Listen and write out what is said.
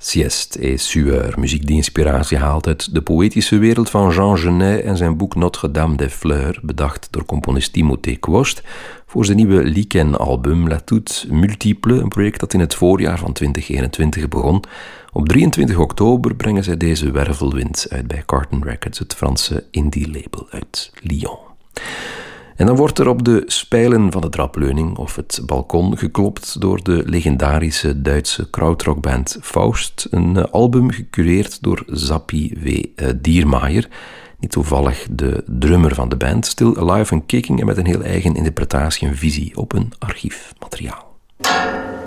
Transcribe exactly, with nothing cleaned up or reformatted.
Sieste et Sueur, muziek die inspiratie haalt uit de poëtische wereld van Jean Genet en zijn boek Notre-Dame des Fleurs, bedacht door componist Timothée Quost voor zijn nieuwe Lichen-album La Toute Multiple, een project dat in het voorjaar van twintig eenentwintig begon. Op drieëntwintig oktober brengen zij deze wervelwind uit bij Carton Records, het Franse indie-label uit Lyon. En dan wordt er op de spijlen van de trapleuning of het balkon geklopt door de legendarische Duitse krautrockband Faust. Een album gecureerd door Zappi W. Diermaier. Niet toevallig de drummer van de band. Still alive and kicking en met een heel eigen interpretatie en visie op een archiefmateriaal.